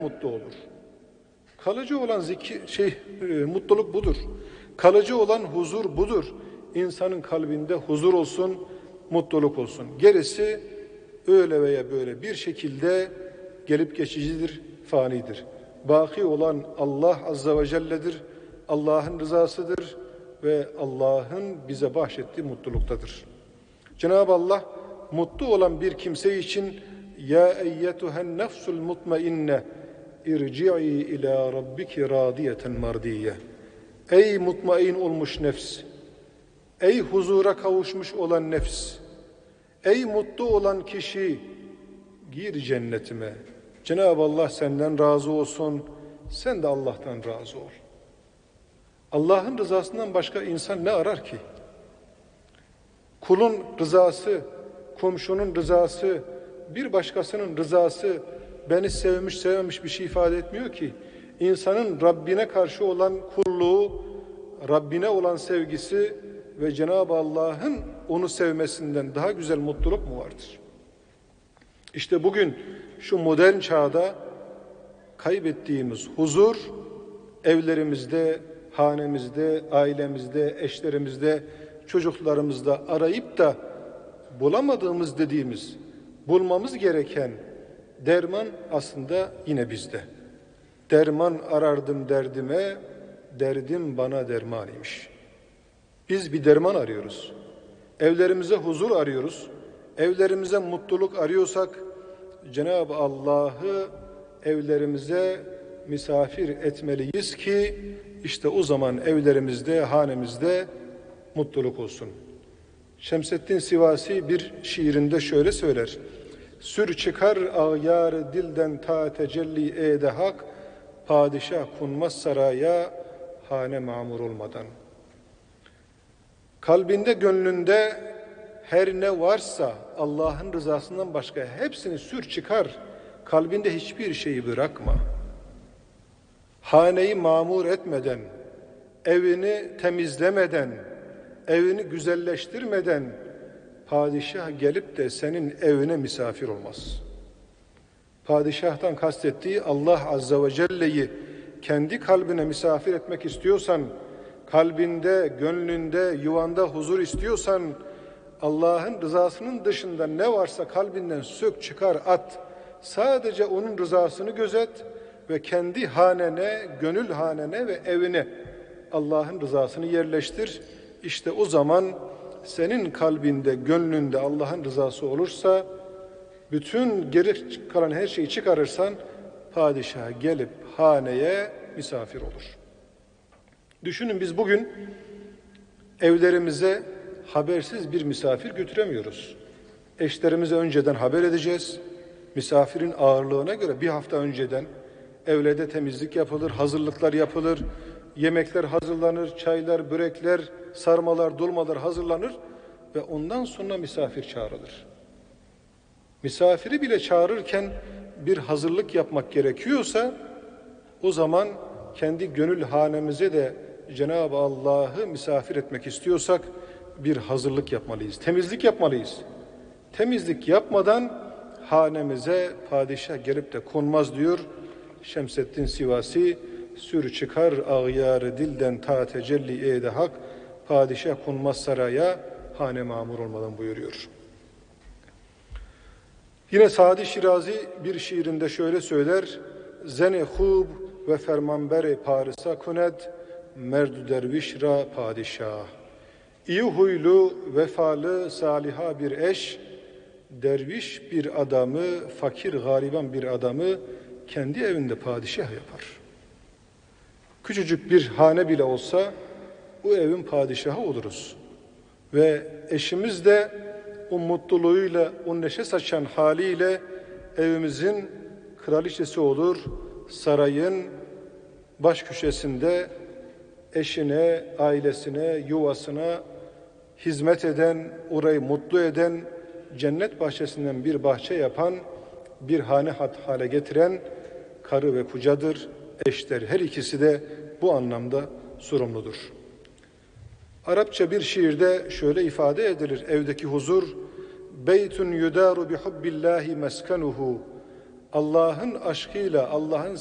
mutlu olur. Kalıcı olan mutluluk budur. Kalıcı olan huzur budur. İnsanın kalbinde huzur olsun, mutluluk olsun. Gerisi öyle veya böyle bir şekilde gelip geçicidir, fanidir. Baki olan Allah Azze ve Celle'dir. Allah'ın rızasıdır ve Allah'ın bize bahşettiği mutluluktadır. Cenab-ı Allah mutlu olan bir kimse için ya eyyetuhen nefsul mutmainne irci'i ila rabbiki radiyeten mardiye. Ey mutmain olmuş nefs, ey huzura kavuşmuş olan nefs, ey mutlu olan kişi, gir cennetime. Cenab-ı Allah senden razı olsun, sen de Allah'tan razı ol. Allah'ın rızasından başka insan ne arar ki? Kulun rızası, komşunun rızası, bir başkasının rızası beni sevmiş sevmemiş bir şey ifade etmiyor ki. İnsanın Rabbine karşı olan kulluğu, Rabbine olan sevgisi ve Cenab-ı Allah'ın onu sevmesinden daha güzel mutluluk mu vardır? İşte bugün şu modern çağda kaybettiğimiz huzur evlerimizde, hanemizde, ailemizde, eşlerimizde, çocuklarımızda arayıp da bulamadığımız dediğimiz, bulmamız gereken derman aslında yine bizde. Derman arardım derdime, derdim bana derman imiş. Biz bir derman arıyoruz. Evlerimize huzur arıyoruz. Evlerimize mutluluk arıyorsak Cenab-ı Allah'ı evlerimize misafir etmeliyiz ki işte o zaman evlerimizde, hanemizde mutluluk olsun. Şemseddin Sivasi bir şiirinde şöyle söyler. Sür çıkar ağyar dilden ta tecelli ede hak, padişah konmaz saraya hane mamur olmadan. Kalbinde, gönlünde her ne varsa Allah'ın rızasından başka hepsini sür çıkar. Kalbinde hiçbir şeyi bırakma. Haneyi mamur etmeden, evini temizlemeden, evini güzelleştirmeden padişah gelip de senin evine misafir olmaz. Padişahtan kastettiği Allah Azze ve Celle'yi kendi kalbine misafir etmek istiyorsan, kalbinde, gönlünde, yuvanda huzur istiyorsan, Allah'ın rızasının dışında ne varsa kalbinden sök, çıkar, at. Sadece onun rızasını gözet ve kendi hanene, gönül hanene ve evine Allah'ın rızasını yerleştir. İşte o zaman senin kalbinde, gönlünde Allah'ın rızası olursa, bütün geri kalan her şeyi çıkarırsan, padişah gelip haneye misafir olur. Düşünün biz bugün evlerimize habersiz bir misafir götüremiyoruz. Eşlerimize önceden haber edeceğiz. Misafirin ağırlığına göre bir hafta önceden evlerde temizlik yapılır, hazırlıklar yapılır, yemekler hazırlanır, çaylar, börekler, sarmalar, dolmalar hazırlanır ve ondan sonra misafir çağrılır. Misafiri bile çağırırken bir hazırlık yapmak gerekiyorsa o zaman kendi gönül hanemize de Cenab-ı Allah'ı misafir etmek istiyorsak bir hazırlık yapmalıyız, temizlik yapmalıyız. Temizlik yapmadan hanemize padişah gelip de konmaz diyor Şemseddin Sivasi. Sür çıkar ağyarı dilden ta tecelli ede hak, padişah konmaz saraya hane mamur olmadan buyuruyor. Yine Sadi Şirazi bir şiirinde şöyle söyler. Zene hub ve fermanbere Paris'a kuned, merdu derviş ra padişah. İyi huylu, vefalı, saliha bir eş, derviş bir adamı, fakir, gariban bir adamı kendi evinde padişah yapar. Küçücük bir hane bile olsa bu evin padişahı oluruz. Ve eşimiz de o mutluluğuyla, o neşe saçan haliyle evimizin kraliçesi olur. Sarayın baş köşesinde eşine, ailesine, yuvasına hizmet eden, orayı mutlu eden, cennet bahçesinden bir bahçe yapan, bir hale getiren karı ve kocadır. Eşler her ikisi de bu anlamda sorumludur. Arapça bir şiirde şöyle ifade edilir evdeki huzur. Beytun yudaru bi hubbillahi meskanuhu Allah'ın aşkıyla, Allah'ın